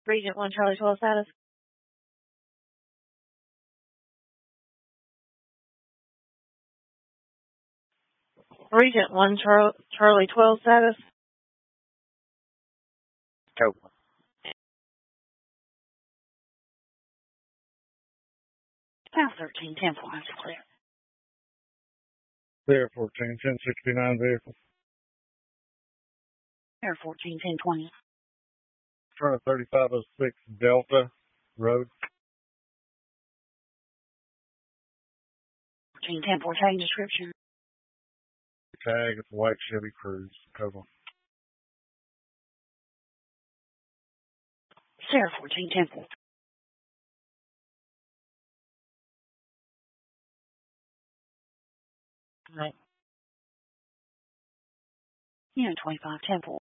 Regent 1, Charlie 12 status. Regent 1, Charlie 12 status. Code 1. Now 13, 10, 4, clear. Clear 14, 1069 vehicle. Clear 14, 10, 20. Front of 3506 Delta Road. 14, 10, 4, tag description. Tag, it's a white Chevy Cruze. Code 1. Clear 14, 10, 4. Right. 25, 10, 4.